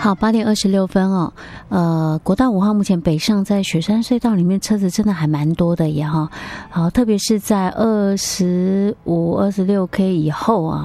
好，8:26哦。国道5号目前北上在雪山隧道里面车子真的还蛮多的耶哈。好，特别是在25、26K 以后啊。